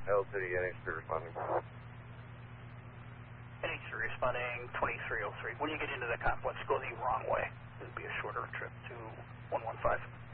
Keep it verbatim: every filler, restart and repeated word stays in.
L City, N H three responding. N H three responding, twenty-three oh three. When you get into the complex, go the wrong way. It'll be a shorter trip to one one five.